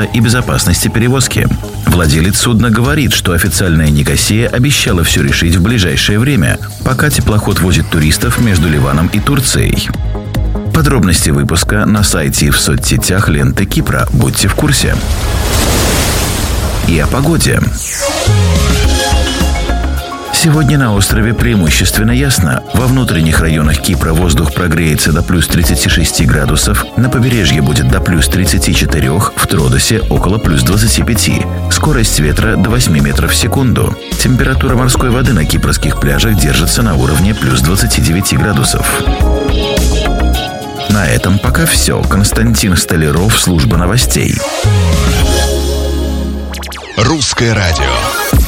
и безопасности перевозки. Владелец судна говорит, что официальная Никосия обещала все решить в ближайшее время, пока теплоход возит туристов между Ливаном и Турцией. Подробности выпуска на сайте и в соцсетях ленты Кипра. Будьте в курсе. И о погоде. Сегодня на острове преимущественно ясно. Во внутренних районах Кипра воздух прогреется до плюс 36 градусов, на побережье будет до плюс 34, в Тродосе около плюс 25. Скорость ветра до 8 метров в секунду. Температура морской воды на кипрских пляжах держится на уровне плюс 29 градусов. На этом пока все. Константин Столяров, служба новостей. Русское радио.